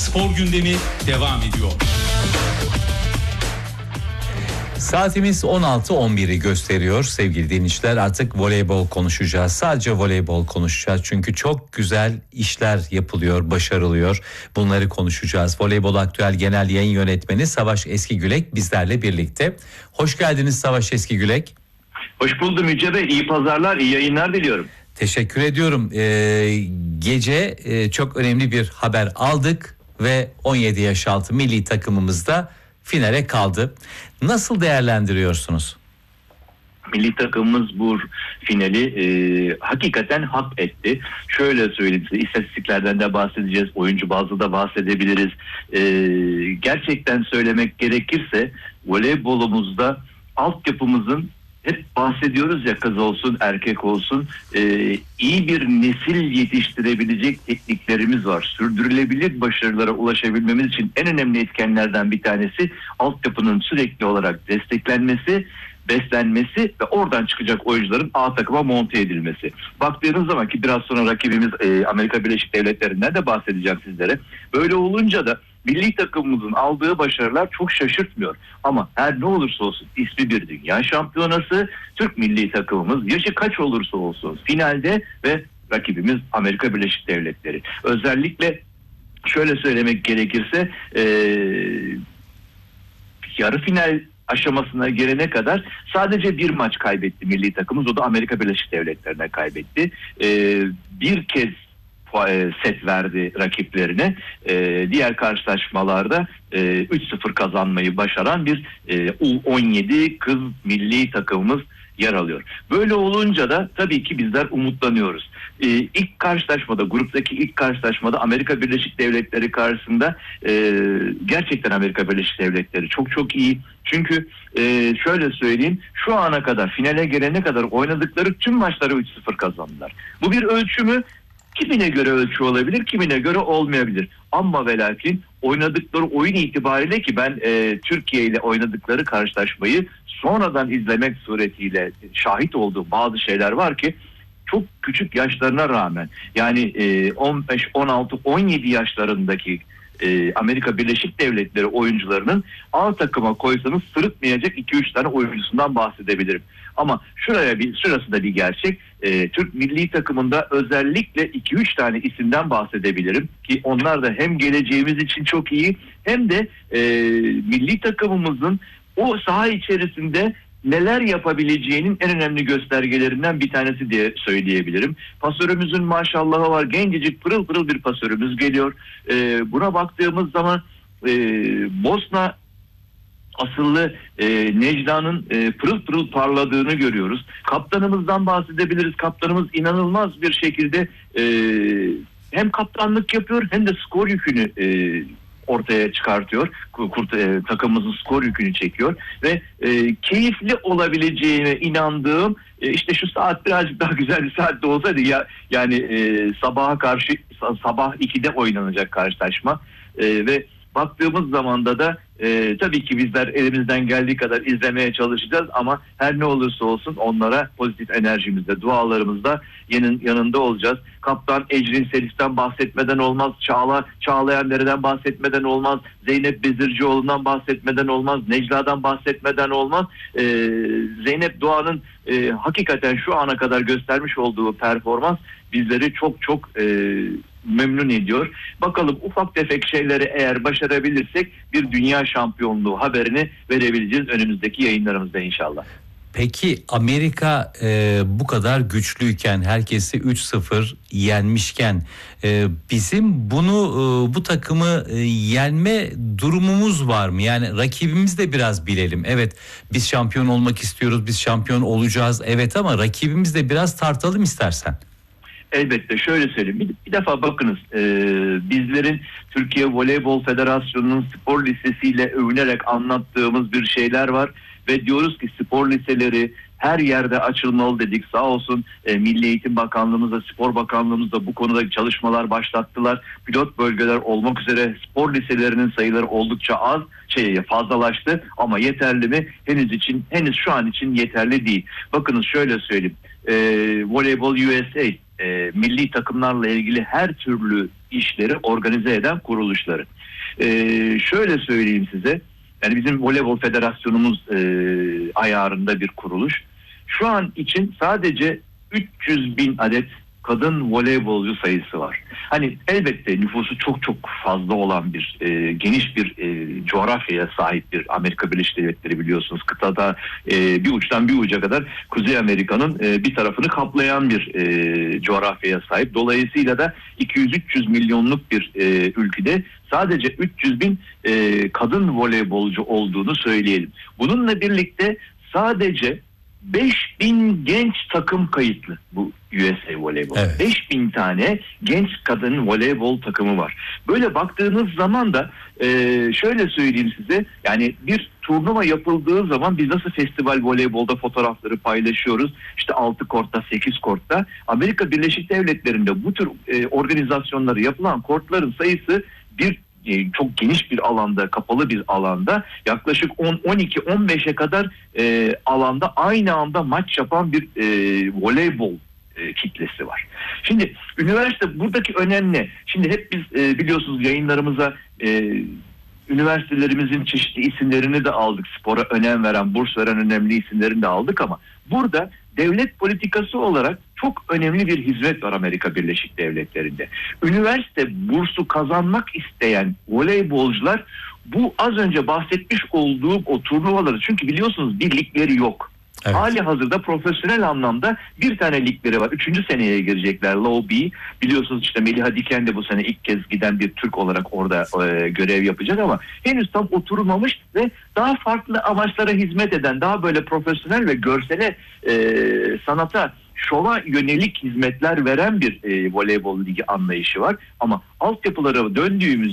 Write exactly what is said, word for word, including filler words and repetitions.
Spor gündemi devam ediyor. Saatimiz on altı on biri gösteriyor sevgili dinleyiciler. Artık voleybol konuşacağız. Sadece voleybol konuşacağız. Çünkü çok güzel işler yapılıyor, başarılıyor. Bunları konuşacağız. Voleybol Aktüel Genel Yayın Yönetmeni Savaş Eskigülek bizlerle birlikte. Hoş geldiniz Savaş Eskigülek. Hoş buldum Yüce Bey. İyi pazarlar, iyi yayınlar diliyorum. Teşekkür ediyorum. Ee, gece e, çok önemli bir haber aldık ve on yedi yaş altı milli takımımızda finale kaldı. Nasıl değerlendiriyorsunuz? Milli takımımız bu finali e, hakikaten hak etti. Şöyle söyleyeyim size, istatistiklerden de bahsedeceğiz, oyuncu bazlı da bahsedebiliriz. E, gerçekten söylemek gerekirse voleybolumuzda altyapımızın, hep bahsediyoruz ya, kız olsun erkek olsun, e, iyi bir nesil yetiştirebilecek tekniklerimiz var. Sürdürülebilir başarılara ulaşabilmemiz için en önemli etkenlerden bir tanesi altyapının sürekli olarak desteklenmesi, beslenmesi ve oradan çıkacak oyuncuların A takıma monte edilmesi. Baktığınız zaman ki biraz sonra rakibimiz e, Amerika Birleşik Devletleri'nden de bahsedeceğim sizlere. Böyle olunca da milli takımımızın aldığı başarılar çok şaşırtmıyor. Ama her ne olursa olsun ismi bir dünya şampiyonası, Türk milli takımımız yaşı kaç olursa olsun finalde ve rakibimiz Amerika Birleşik Devletleri. Özellikle şöyle söylemek gerekirse e, yarı final aşamasına gelene kadar sadece bir maç kaybetti milli takımımız. O da Amerika Birleşik Devletleri'ne kaybetti. Ee, bir kez set verdi rakiplerine. Ee, diğer karşılaşmalarda e, üç sıfır kazanmayı başaran bir e, U on yedi kız milli takımımız yer alıyor. Böyle olunca da tabii ki bizler umutlanıyoruz. Ee, ilk karşılaşmada, gruptaki ilk karşılaşmada Amerika Birleşik Devletleri karşısında e, gerçekten Amerika Birleşik Devletleri çok çok iyi. Çünkü e, şöyle söyleyeyim, şu ana kadar, finale gelene kadar oynadıkları tüm maçları üç sıfır kazandılar. Bu bir ölçü mü? Kimine göre ölçü olabilir, kimine göre olmayabilir. Ama ve lakin oynadıkları oyun itibariyle, ki ben e, Türkiye ile oynadıkları karşılaşmayı sonradan izlemek suretiyle şahit olduğum bazı şeyler var ki çok küçük yaşlarına rağmen, yani e, on beş, on altı, on yedi yaşlarındaki e, Amerika Birleşik Devletleri oyuncularının A takıma koysanız sırıtmayacak iki üç tane oyuncusundan bahsedebilirim. Ama şuraya bir şurası da bir gerçek. E, Türk milli takımında özellikle iki üç tane isimden bahsedebilirim ki onlar da hem geleceğimiz için çok iyi, hem de e, milli takımımızın o saha içerisinde neler yapabileceğinin en önemli göstergelerinden bir tanesi diye söyleyebilirim. Pasörümüzün maşallahı var. Gencecik pırıl pırıl bir pasörümüz geliyor. E, buna baktığımız zaman e, Bosna asıllı e, Necla'nın e, pırıl pırıl parladığını görüyoruz. Kaptanımızdan bahsedebiliriz. Kaptanımız inanılmaz bir şekilde e, hem kaptanlık yapıyor hem de skor yükünü e, ortaya çıkartıyor. Kurt, e, takımımızın skor yükünü çekiyor ve e, keyifli olabileceğine inandığım, e, işte şu saat birazcık daha güzel bir saatte olsaydı ya, yani e, sabaha karşı sabah ikide oynanacak karşılaşma e, ve baktığımız zamanda da e, tabii ki bizler elimizden geldiği kadar izlemeye çalışacağız ama her ne olursa olsun onlara pozitif enerjimizle, dualarımızla yanın, yanında olacağız. Kaptan Ecrin Selif'ten bahsetmeden olmaz, Çağla Çağlayan Dere'den bahsetmeden olmaz, Zeynep Bezircioğlu'ndan bahsetmeden olmaz, Necla'dan bahsetmeden olmaz. E, Zeynep Doğan'ın e, hakikaten şu ana kadar göstermiş olduğu performans bizleri çok çok e, memnun ediyor. Bakalım ufak tefek şeyleri eğer başarabilirsek bir dünya şampiyonluğu haberini verebileceğiz önümüzdeki yayınlarımızda inşallah. Peki Amerika e, bu kadar güçlüyken, herkesi üç sıfır yenmişken e, bizim bunu e, bu takımı e, yenme durumumuz var mı? Yani rakibimizi de biraz bilelim. Evet, biz şampiyon olmak istiyoruz, biz şampiyon olacağız. Evet, ama rakibimizi de biraz tartalım istersen. Elbette, şöyle söyleyeyim. Bir, bir defa bakınız, e, bizlerin Türkiye Voleybol Federasyonu'nun spor lisesiyle övünerek anlattığımız bir şeyler var. Ve diyoruz ki spor liseleri her yerde açılmalı dedik. Sağ olsun e, Milli Eğitim Bakanlığımız da Spor Bakanlığımız da bu konuda çalışmalar başlattılar. Pilot bölgeler olmak üzere spor liselerinin sayıları oldukça az, şey fazlalaştı ama yeterli mi? Henüz için henüz şu an için yeterli değil. Bakınız şöyle söyleyeyim. e, Voleybol U S A, e, milli takımlarla ilgili her türlü işleri organize eden kuruluşları. E, şöyle söyleyeyim size, yani bizim Voleybol Federasyonumuz e, ayarında bir kuruluş. Şu an için sadece üç yüz bin adet kadın voleybolcu sayısı var. Hani elbette nüfusu çok çok fazla olan bir e, geniş bir e, coğrafyaya sahip bir Amerika Birleşik Devletleri, biliyorsunuz. Kıtada e, bir uçtan bir uca kadar Kuzey Amerika'nın e, bir tarafını kaplayan bir e, coğrafyaya sahip. Dolayısıyla da iki yüz üç yüz milyonluk bir e, ülkede sadece üç yüz bin e, kadın voleybolcu olduğunu söyleyelim. Bununla birlikte sadece beş bin genç takım kayıtlı bu U S A voleybol. Evet. beş bin tane genç kadın voleybol takımı var. Böyle baktığınız zaman da e, şöyle söyleyeyim size, yani bir turnuva yapıldığı zaman biz nasıl festival voleybolda fotoğrafları paylaşıyoruz, işte altı kortta sekiz kortta, Amerika Birleşik Devletleri'nde bu tür e, organizasyonları yapılan kortların sayısı bir çok geniş bir alanda, kapalı bir alanda yaklaşık on, on iki, on beşe kadar e, alanda aynı anda maç yapan bir e, voleybol e, kitlesi var. Şimdi üniversite buradaki önemli. Şimdi hep biz e, biliyorsunuz yayınlarımıza e, üniversitelerimizin çeşitli isimlerini de aldık. Spora önem veren, burs veren önemli isimlerini de aldık ama burada devlet politikası olarak çok önemli bir hizmet var Amerika Birleşik Devletleri'nde. Üniversite bursu kazanmak isteyen voleybolcular bu az önce bahsetmiş olduğum o turnuvaları, çünkü biliyorsunuz bir ligleri yok. Evet. Hali hazırda profesyonel anlamda bir tane ligleri var. Üçüncü seneye girecekler. Low B. Biliyorsunuz işte Meliha Diken de bu sene ilk kez giden bir Türk olarak orada e, görev yapacak ama henüz tam oturmamış ve daha farklı amaçlara hizmet eden, daha böyle profesyonel ve görsele, e, sanata, şova yönelik hizmetler veren bir e, voleybol ligi anlayışı var. Ama altyapılara döndüğümüz